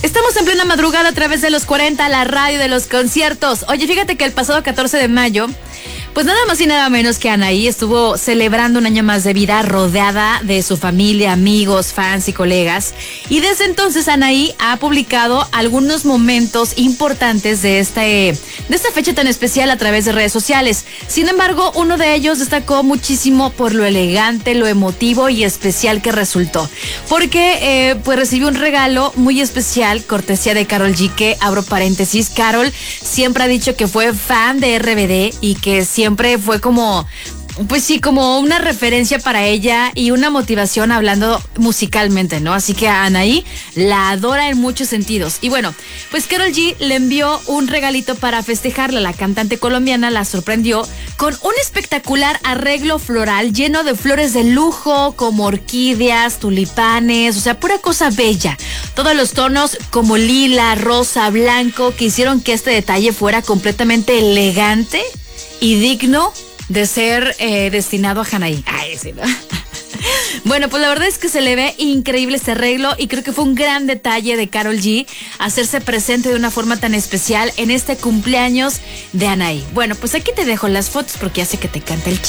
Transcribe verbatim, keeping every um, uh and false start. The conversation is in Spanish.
Estamos en plena madrugada a través de los cuarenta, la radio de los conciertos. Oye, fíjate que el pasado catorce de mayo, pues nada más y nada menos que Anaí estuvo celebrando un año más de vida rodeada de su familia, amigos, fans y colegas. Y desde entonces Anaí ha publicado algunos momentos importantes de, este, de esta fecha tan especial a través de redes sociales. Sin embargo, uno de ellos destacó muchísimo por lo elegante, lo emotivo y especial que resultó. Porque eh, pues recibió un regalo muy especial, cortesía de Karol G, que abro paréntesis. Karol siempre ha dicho que fue fan de R B D y que siempre Siempre fue como, pues sí, como una referencia para ella y una motivación hablando musicalmente, ¿no? Así que a Anaí la adora en muchos sentidos. Y bueno, pues Karol G le envió un regalito para festejarla. La cantante colombiana la sorprendió con un espectacular arreglo floral lleno de flores de lujo, como orquídeas, tulipanes, o sea, pura cosa bella. Todos los tonos como lila, rosa, blanco, que hicieron que este detalle fuera completamente elegante y digno de ser eh, destinado a Anaí. Ay, sí, ¿no? Bueno, pues la verdad es que se le ve increíble este arreglo y creo que fue un gran detalle de Karol G hacerse presente de una forma tan especial en este cumpleaños de Anaí. Bueno, pues aquí te dejo las fotos porque ya sé que te canta el